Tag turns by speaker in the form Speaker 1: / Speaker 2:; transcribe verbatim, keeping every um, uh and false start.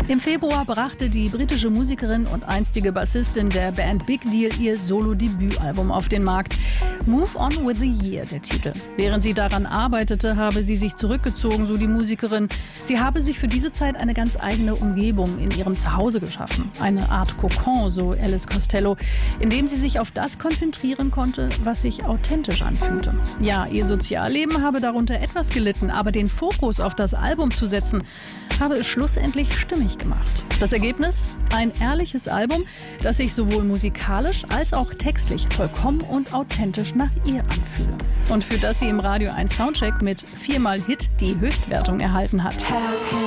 Speaker 1: Im Februar brachte die britische Musikerin und einstige Bassistin der Band Big Deal ihr Solo-Debütalbum auf den Markt. Move On with the Year, der Titel. Während sie daran arbeitete, habe sie sich zurückgezogen, so die Musikerin. Sie habe sich für diese Zeit eine ganz eigene Umgebung in ihrem Zuhause geschaffen. Eine Art Kokon, so Alice Costello, in dem sie sich auf das konzentrieren konnte, was sich authentisch anfühlte. Ja, ihr Sozialleben habe darunter etwas gelitten, aber den Fokus auf das Album zu setzen, habe es schlussendlich stimmig gemacht. Das Ergebnis? Ein ehrliches Album, das sich sowohl musikalisch als auch textlich vollkommen und authentisch nach ihr anfühle. Und für das sie im Radio eins Soundcheck mit viermal Hit die Höchstwertung erhalten hat.